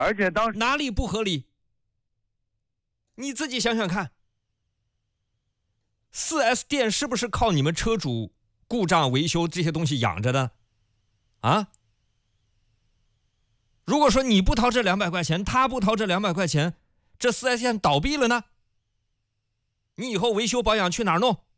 而且当时哪里不合理？你自己想想看，4S 店是不是靠你们车主故障维修这些东西养着的？啊？如果说你不掏这200块钱，他不掏这200块钱，这4S 店倒闭了呢？你以后维修保养去哪儿弄？